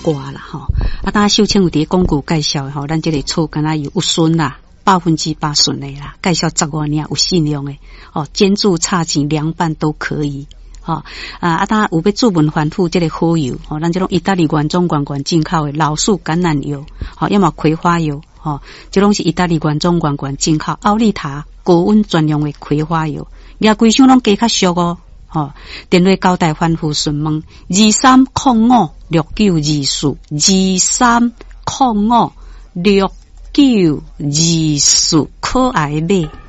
挂啦吼。当秀清有伫广告介绍吼，咱这个醋敢若有顺啦，100%顺的啦，介绍15年有信用的哦，煎煮炒煎凉拌都可以。吼当有要注文反复这个好油吼，咱这种意大利原装罐进口的老树橄榄油，吼要么葵花油，吼这拢是意大利原装罐进口，奥利塔高温专用的葵花油，也规箱拢加较俗哦。吼，电话交代反复询问2305692423056924，可爱买。